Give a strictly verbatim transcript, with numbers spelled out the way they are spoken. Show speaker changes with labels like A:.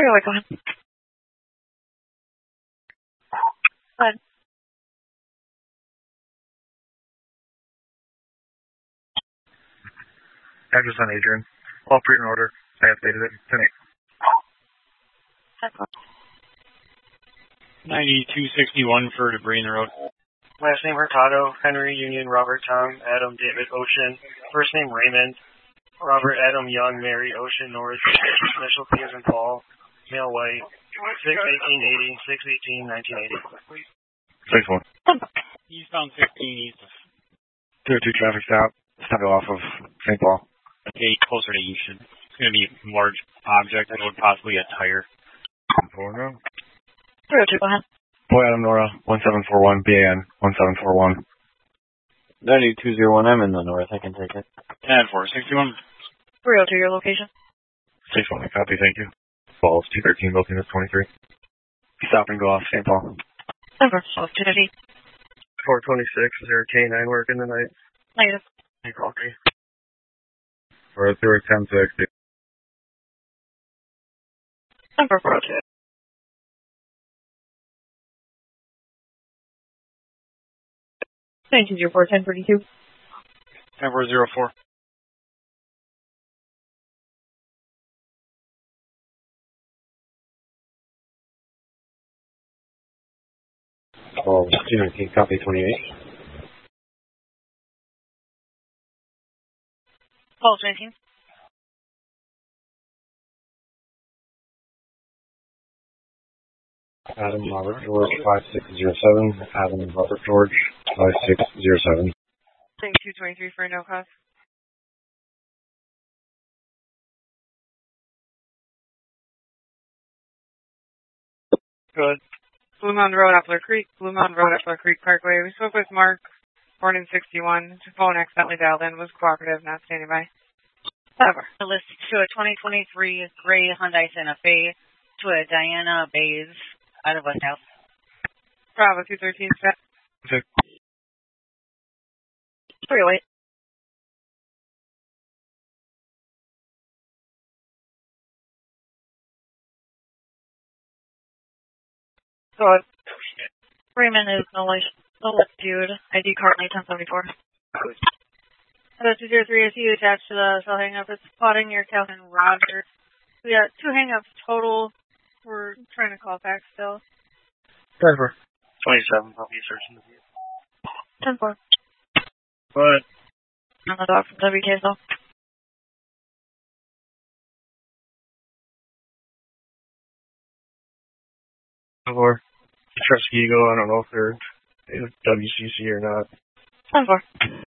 A: Anyway, go ahead. Go ahead.
B: Address on Adrian. All pre in order. I updated it. ten eight.
C: ninety-two sixty-one for debris in the road.
D: Last name Hurtado, Henry, Union, Robert, Tom, Adam, David, Ocean. First name Raymond, Robert, Adam, Young, Mary, Ocean, North. Initial P as in Paul. Male white. six eighteen eighty, six eighteen nineteen eighty.
B: six one.
C: Eastbound sixteen east of
B: two oh two traffic stop. Stop off of Saint Paul.
C: Okay, closer to Easton. It's going to be a large object. It would possibly a tire.
B: Four now.
A: three oh two, go ahead.
B: Boy Adam Nora, one seven four one, B A N, one seven four one.
E: ninety-two oh one, I'm in the north, I can take it.
C: ten four sixty-one.
A: three oh two, your location.
B: six one, copy, thank you. Falls, two thirteen, Milton is twenty-three. Stop and go off Saint Paul.
A: Over. two fifty.
D: four twenty-six, is there a K nine working tonight?
A: Negative.
D: Hey, copy.
B: Or through ten sixty.
A: Number four oh two. nineteen zero four, ten thirty-two.
C: ten four zero four.
E: Oh, two nineteen, copy twenty-eight.
A: Paul nineteen.
E: Adam Robert George, five six zero seven. Adam Robert George, five six zero seven.
A: Thing two twenty-three for no cost.
D: Good.
F: Blue Mountain Road, Epler Creek. Blue Mountain Road, Epler Creek Parkway. We spoke with Mark, born in sixty-one. His phone accidentally dialed in. Was cooperative, not standing by.
A: Whatever.
G: List to a twenty twenty-three gray Hyundai Santa Fe to a Diana Bays out of West House.
F: Bravo two thirteen, set.
B: Okay.
A: three oh eight.
F: Go ahead.
A: Raymond is no light. No light viewed. I D currently ten seventy-four.
F: Hello, two zero three, I see you attached to the cell hang-up. It's spotting your Calvin Rogers. We got two hang-ups total. We're trying to call back still.
D: ten four. twenty-seven, I'll be searching the view.
A: ten four.
D: What?
A: On the dog from W K S L.
D: Or Trust Eagle, I don't know if they're W C C or not.
A: ten four.